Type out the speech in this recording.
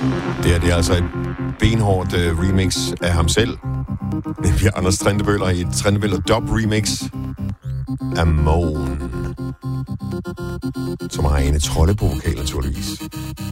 Det er altså et benhårdt remix af ham selv. Det er Anders Trindebøller i et Trindebøller dub remix af Moan, som har Ane Trolle på vokal, naturligvis.